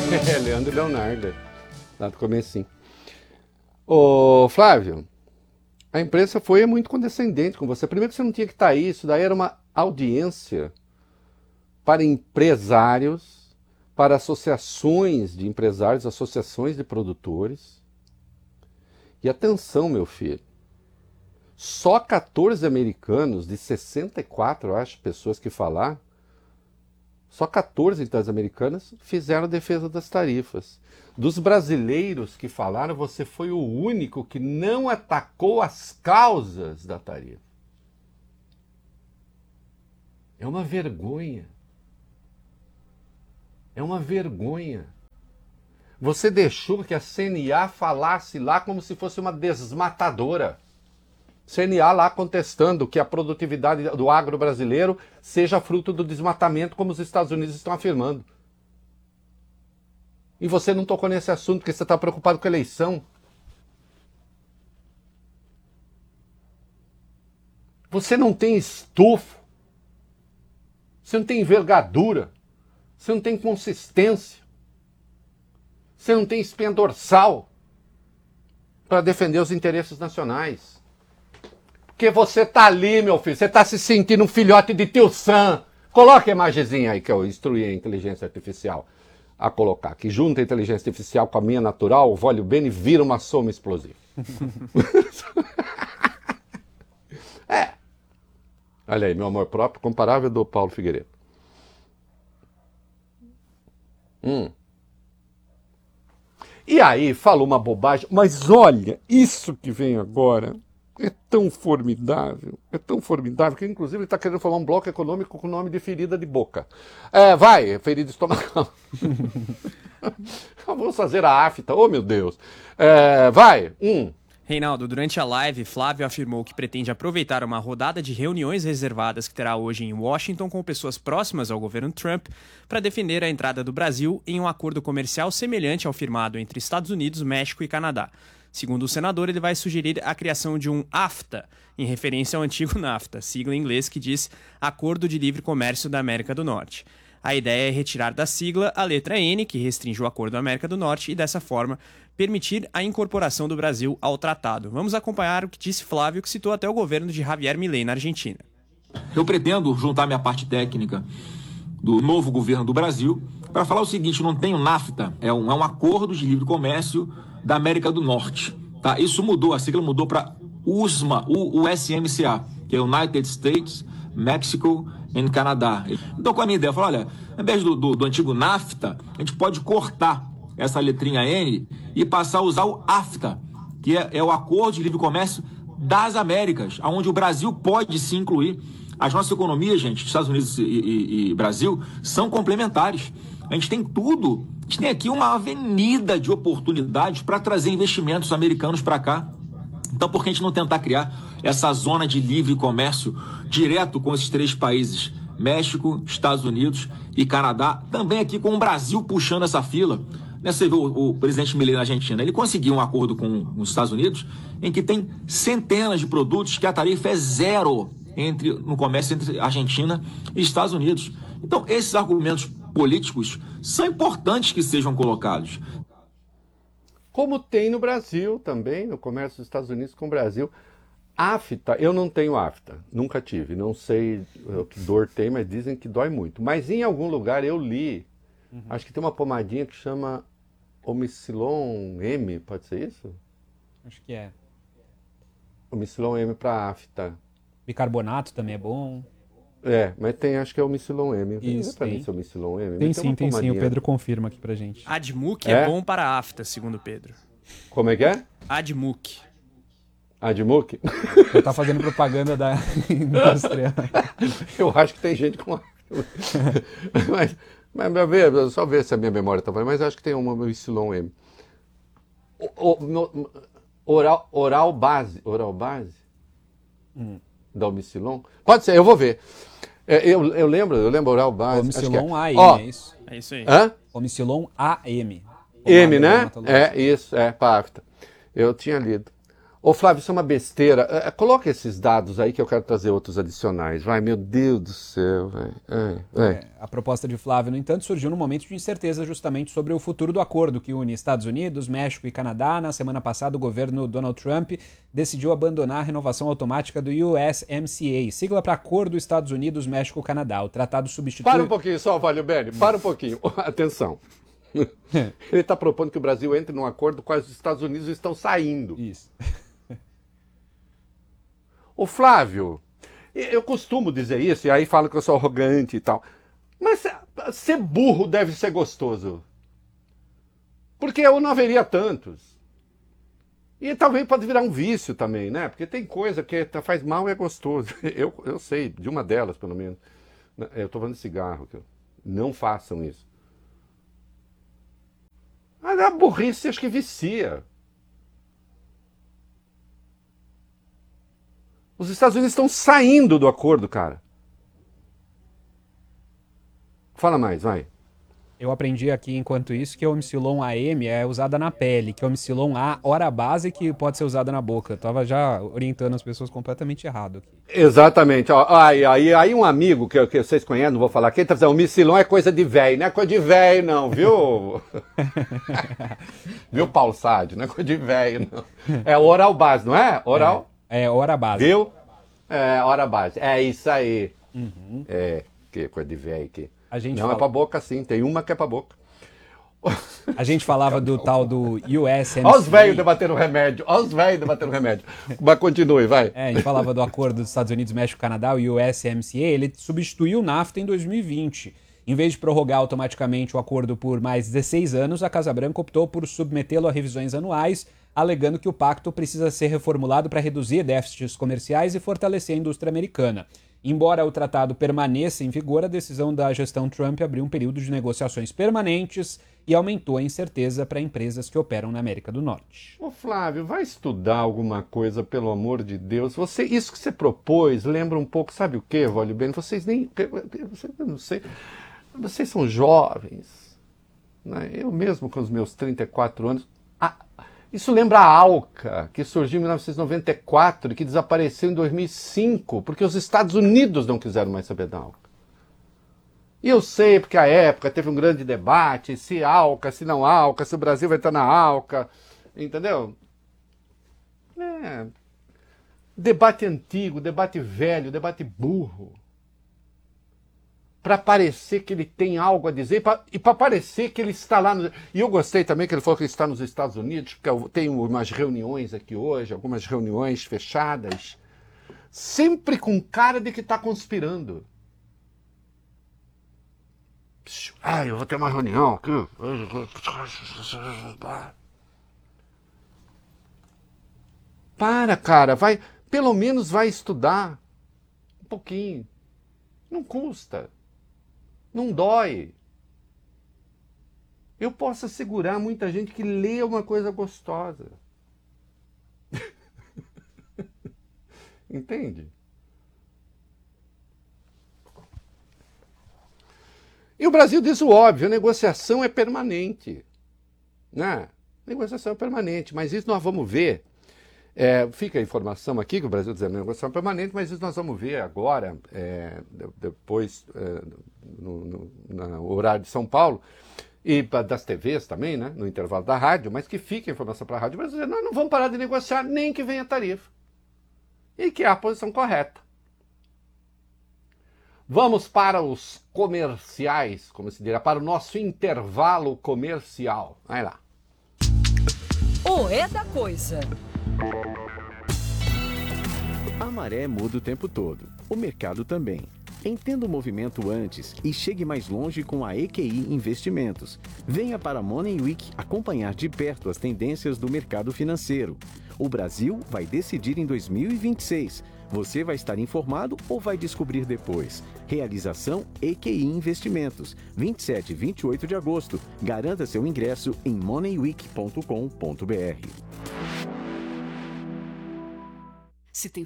Leandro e Leonardo, lá do comecinho. Ô, Flávio, a imprensa foi muito condescendente com você. Primeiro que você não tinha que estar aí, isso daí era uma audiência para empresários, para associações de empresários, associações de produtores. E atenção, meu filho, só 14 americanos de 64, eu acho, pessoas que falaram, só 14 das americanas fizeram a defesa das tarifas. Dos brasileiros que falaram, você foi o único que não atacou as causas da tarifa. É uma vergonha. É uma vergonha. Você deixou que a CNA falasse lá como se fosse uma desmatadora. CNA lá contestando que a produtividade do agro brasileiro seja fruto do desmatamento, como os Estados Unidos estão afirmando. E você não tocou nesse assunto porque você está preocupado com a eleição. Você não tem estofo. Você não tem envergadura. Você não tem consistência. Você não tem espinha dorsal para defender os interesses nacionais. Porque você tá ali, meu filho, você tá se sentindo um filhote de tio Sam. Coloque a imagenzinha aí que eu instruí a inteligência artificial a colocar. Que junta a inteligência artificial com a minha natural, o Vólio Bene vira uma soma explosiva. É. Olha aí, meu amor próprio, comparável do Paulo Figueiredo. E aí, falou uma bobagem, mas olha, isso que vem agora é tão formidável, que inclusive ele está querendo falar um bloco econômico com o nome de ferida de boca. Vai, ferida estomacal. Vamos fazer a afta, oh meu Deus. Vai, Reinaldo, durante a live, Flávio afirmou que pretende aproveitar uma rodada de reuniões reservadas que terá hoje em Washington com pessoas próximas ao governo Trump para defender a entrada do Brasil em um acordo comercial semelhante ao firmado entre Estados Unidos, México e Canadá. Segundo o senador, ele vai sugerir a criação de um AFTA, em referência ao antigo NAFTA, sigla em inglês que diz Acordo de Livre Comércio da América do Norte. A ideia é retirar da sigla a letra N, que restringe o Acordo da América do Norte, e dessa forma permitir a incorporação do Brasil ao tratado. Vamos acompanhar o que disse Flávio, que citou até o governo de Javier Milei na Argentina. Eu pretendo juntar minha parte técnica do novo governo do Brasil para falar o seguinte: não tem o NAFTA, é um acordo de livre comércio da América do Norte. Tá? Isso mudou, a sigla mudou para USMA, USMCA, que é United States, Mexico e Canadá. Então, com a minha ideia, eu falo, olha, ao invés do antigo NAFTA, a gente pode cortar essa letrinha N e passar a usar o AFTA, que é o Acordo de Livre Comércio das Américas, onde o Brasil pode se incluir. As nossas economias, gente, Estados Unidos e Brasil, são complementares. A gente tem tudo. A gente tem aqui uma avenida de oportunidades para trazer investimentos americanos para cá. Então, por que a gente não tentar criar essa zona de livre comércio direto com esses três países, México, Estados Unidos e Canadá, também aqui com o Brasil puxando essa fila? Você viu o presidente Milei na Argentina, ele conseguiu um acordo com os Estados Unidos em que tem centenas de produtos que a tarifa é zero no comércio entre Argentina e Estados Unidos. Então, esses argumentos políticos são importantes que sejam colocados. Como tem no Brasil também, no comércio dos Estados Unidos com o Brasil. AFTA, eu não tenho AFTA, nunca tive, não sei que dor tem, mas dizem que dói muito. Mas em algum lugar eu li, acho que tem uma pomadinha que chama Omicilon M, pode ser isso? Acho que é. Omicilon M para AFTA. Bicarbonato também é bom. Mas tem, acho que é Omicilon M. Isso, pra mim, Omicilon M. Tem sim, o Pedro confirma aqui pra gente. Admuc é bom para a AFTA, segundo o Pedro. Como é que é? Admuc. Admuc? Você tá fazendo propaganda da indústria. Eu acho que tem gente com... mas só ver se a minha memória tá falando, mas acho que tem uma Omicilon M. Oral base? Da Omicilon? Pode ser, eu vou ver. Eu lembro oral base. Omicilon AM, é isso? É isso aí. Omicilon AM. M, né? Isso, para AFTA. Eu tinha lido. Ô Flávio, isso é uma besteira. Coloca esses dados aí que eu quero trazer outros adicionais. Vai, meu Deus do céu. A proposta de Flávio, no entanto, surgiu num momento de incerteza justamente sobre o futuro do acordo que une Estados Unidos, México e Canadá. Na semana passada, o governo Donald Trump decidiu abandonar a renovação automática do USMCA, sigla para Acordo Estados Unidos-México-Canadá. O tratado substitui... Para um pouquinho só, Valio Bene. Para um pouquinho. Atenção. Ele está propondo que o Brasil entre num acordo com os Estados Unidos estão saindo. Isso. Ô Flávio, eu costumo dizer isso, e aí falam que eu sou arrogante e tal. Mas ser burro deve ser gostoso. Porque eu não haveria tantos. E talvez pode virar um vício também, né? Porque tem coisa que faz mal e é gostoso. Eu sei, de uma delas, pelo menos. Eu estou falando de cigarro. Não façam isso. Mas a burrice acho que vicia. Os Estados Unidos estão saindo do acordo, cara. Fala mais, vai. Eu aprendi aqui, enquanto isso, que a Omicilon-AM é usada na pele, que a Omicilon-A, hora base, que pode ser usada na boca. Eu tava já orientando as pessoas completamente errado aqui. Exatamente. Aí um amigo que vocês conhecem, não vou falar quem, tá dizendo, Omicilon é coisa de velho. Não é coisa de velho, não, viu? Viu, Paulo Sádio? Não é coisa de velho, não. É oral base, não é? Oral? É hora base. Viu? É, hora base. É isso aí. Uhum. Que coisa de velho aqui. Não, é pra boca sim, tem uma que é pra boca. A gente falava do tal do USMCA. Olha os velhos debatendo remédio, Mas continue, vai. A gente falava do acordo dos Estados Unidos, México e Canadá, o USMCA, ele substituiu o NAFTA em 2020. Em vez de prorrogar automaticamente o acordo por mais 16 anos, a Casa Branca optou por submetê-lo a revisões anuais, alegando que o pacto precisa ser reformulado para reduzir déficits comerciais e fortalecer a indústria americana. Embora o tratado permaneça em vigor, a decisão da gestão Trump abriu um período de negociações permanentes e aumentou a incerteza para empresas que operam na América do Norte. Ô Flávio, vai estudar alguma coisa, pelo amor de Deus. Isso que você propôs lembra um pouco, sabe o quê, Valio Bene? Vocês nem... Eu não sei. Vocês são jovens. Né? Eu mesmo, com os meus 34 anos... Isso lembra a ALCA, que surgiu em 1994 e que desapareceu em 2005, porque os Estados Unidos não quiseram mais saber da ALCA. E eu sei, porque à época teve um grande debate, se ALCA, se não ALCA, se o Brasil vai estar na ALCA, entendeu? Debate antigo, debate velho, debate burro. Para parecer que ele tem algo a dizer e para parecer que ele está lá. E eu gostei também que ele falou que ele está nos Estados Unidos, porque eu tenho umas reuniões aqui hoje, algumas reuniões fechadas, sempre com cara de que está conspirando. Eu vou ter uma reunião aqui. Para, cara, vai, pelo menos vai estudar um pouquinho. Não custa. Não dói. Eu posso assegurar muita gente que lê uma coisa gostosa. Entende? E o Brasil diz o óbvio, a negociação é permanente. Né? A negociação é permanente, mas isso nós vamos ver. Fica a informação aqui que o Brasil diz a negociação é permanente, mas isso nós vamos ver agora, depois, no horário de São Paulo, e das TVs também, né, no intervalo da rádio, mas que fique a informação para a rádio brasileira. Nós não vamos parar de negociar nem que venha a tarifa. E que é a posição correta. Vamos para os comerciais, como se dirá, para o nosso intervalo comercial. Vai lá. É da coisa. A maré muda o tempo todo, o mercado também. Entenda o movimento antes e chegue mais longe com a EQI Investimentos. Venha para a Money Week acompanhar de perto as tendências do mercado financeiro. O Brasil vai decidir em 2026. Você vai estar informado ou vai descobrir depois? Realização EQI Investimentos, 27 e 28 de agosto. Garanta seu ingresso em moneyweek.com.br. Se tem